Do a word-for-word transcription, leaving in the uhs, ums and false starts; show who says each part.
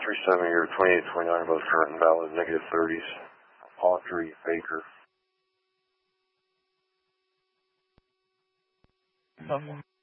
Speaker 1: three seven, you're twenty-eight twenty-nine, both current and valid, negative thirties. Audrey Baker.
Speaker 2: Um,